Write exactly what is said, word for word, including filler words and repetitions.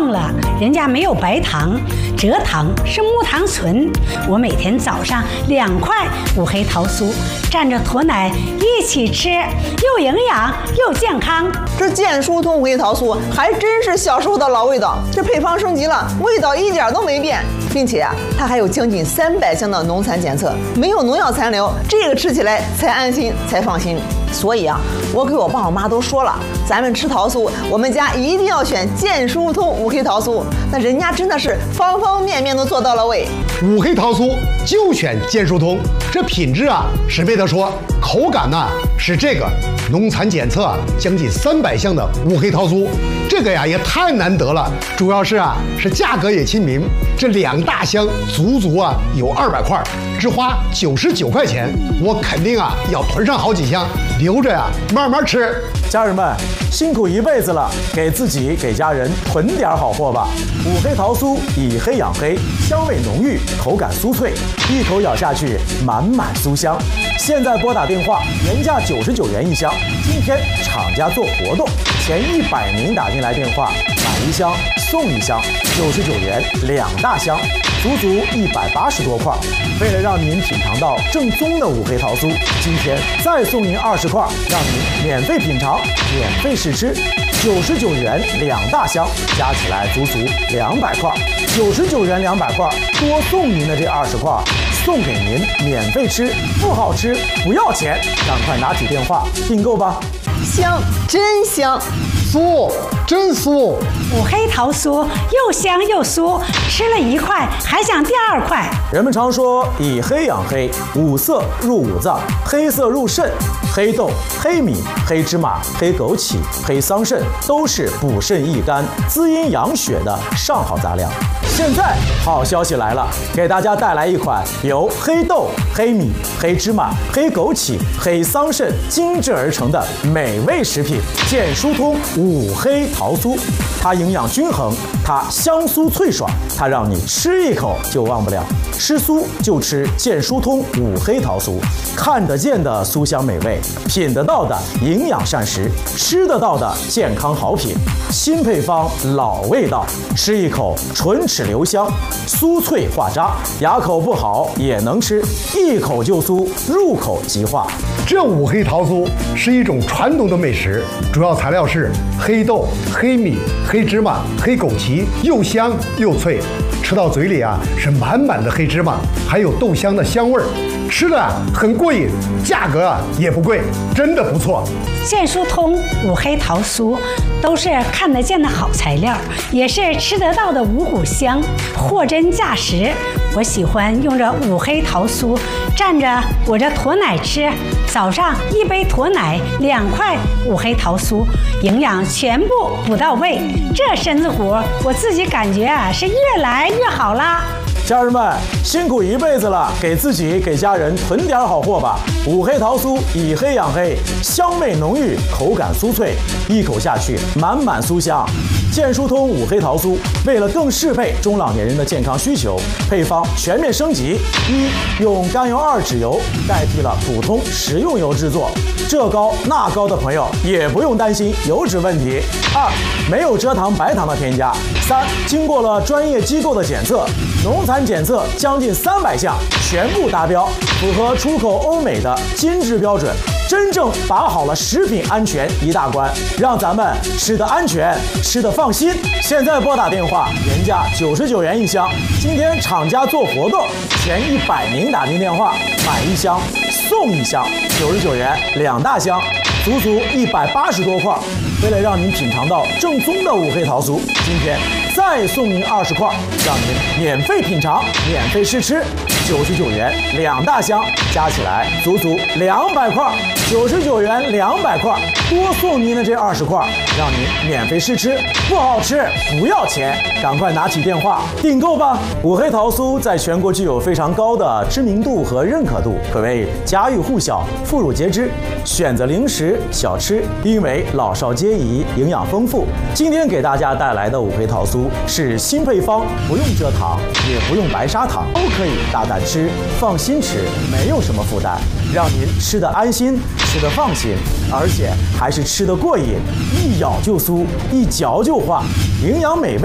忘了，人家没有白糖，蔗糖是木糖醇。我每天早上两块五黑桃酥，蘸着驼奶一起吃，又营养又健康。 这健疏通五黑桃酥还真是小时候的老味道，这配方升级了，味道一点都没变，并且啊，它还有将近三百项的农残检测，没有农药残留，这个吃起来才安心才放心。所以啊，我给我爸我妈都说了，咱们吃桃酥，我们家一定要选健疏通五黑桃酥。那人家真的是方方面面都做到了位。 五黑桃酥就选健疏通，这品质啊是没得说，口感呢、啊、是这个农残检测将近三百项的五黑桃酥，这个呀也太难得了。主要是啊是价格也亲民，这两大箱足足啊有二百块，只花九十九块钱，我肯定啊要囤上好几箱，留着呀慢慢吃。 家人们辛苦一辈子了，给自己给家人囤点好货吧。五黑桃酥以黑养黑，香味浓郁，口感酥脆，一口咬下去满满酥香。现在拨打电话，原价九十九元一箱，今天厂家做活动，前一百名打进来电话买一箱送一箱，九十九元两大箱，足足一百八十多块。为了让您品尝到正宗的五黑桃酥，今天再送您二十块，让您免费品尝，免费试吃。九十九元两大箱，加起来足足两百块。九十九元两百块，多送您的这二十块，送给您免费吃，不好吃不要钱，赶快拿起电话订购吧。 香，真香！ 酥，真酥！ 五黑桃酥又香又酥，吃了一块还想第二块。 人们常说以黑养黑，五色入五脏，黑色入肾。黑豆、黑米、黑芝麻、黑枸杞、黑桑葚都是补肾益肝、滋阴养血的上好杂粮。现在好消息来了，给大家带来一款由黑豆、黑米、黑芝麻、黑枸杞、黑桑葚精制而成的美味食品——健疏通五黑桃酥。它营养均衡，它香酥脆爽，它让你吃一口就忘不了。吃酥就吃健疏通五黑桃酥，看得见的酥香美味，品得到的营养膳食，吃得到的健康好品。新配方，老味道，吃一口唇齿留香，酥脆化渣，牙口不好也能吃，一口就酥，入口即化。 这五黑桃酥是一种传统的美食，主要材料是黑豆、黑米、黑芝麻、黑枸杞，又香又脆。吃到嘴里啊是满满的黑芝麻，还有豆香的香味儿，吃的啊很过瘾，价格啊也不贵，真的不错。 健疏通五黑桃酥都是看得见的好材料，也是吃得到的五谷香，货真价实。我喜欢用这五黑桃酥蘸着我这驼奶吃，早上一杯驼奶，两块五黑桃酥，营养全部补到位。这身子骨我自己感觉啊是越来越好啦。 家人们辛苦一辈子了，给自己给家人囤点好货吧。五黑桃酥以黑养黑，香味浓郁，口感酥脆，一口下去满满酥香。健疏通五黑桃酥为了更适配中老年人的健康需求，配方全面升级：一、用甘油二酯油代替了普通食用油制作，这高那高的朋友也不用担心油脂问题；二、没有蔗糖白糖的添加；三、经过了专业机构的检测，农残检测将近三百项全部达标，符合出口欧美的金质标准，真正把好了食品安全一大关，让咱们吃得安全，吃得放心。现在拨打电话，原价九十九元一箱，今天厂家做活动，前一百名打进电话买一箱送一箱，九十九元两大箱，足足一百八十多块。为了让您品尝到正宗的五黑桃酥，今天再送您二十块，让您免费品尝，免费试吃。九十九元两大箱，加起来足足两百块。九十九元两百块，多送您的这二十块，让您免费试吃，不好吃不要钱，赶快拿起电话订购吧。五黑桃酥在全国具有非常高的知名度和认可度，可谓家喻户晓、妇孺皆知。选择零食小吃，因为老少皆宜，营养丰富。今天给大家带来的五黑桃酥是新配方，不用蔗糖，也不用白砂糖，都可以大胆吃，放心吃，没有什么负担，让您吃得安心，吃得放心，而且还是吃得过瘾，一咬就酥，一嚼就化，营养美味。